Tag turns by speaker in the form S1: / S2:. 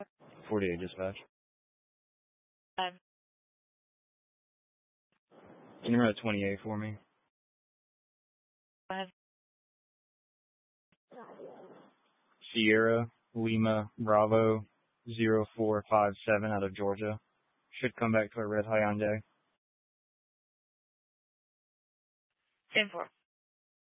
S1: 48 dispatch. Can you run a 28 for me?
S2: Go ahead.
S1: Sierra Lima Bravo 0457 out of Georgia. Should come back to a red Hyundai.
S2: 10-4.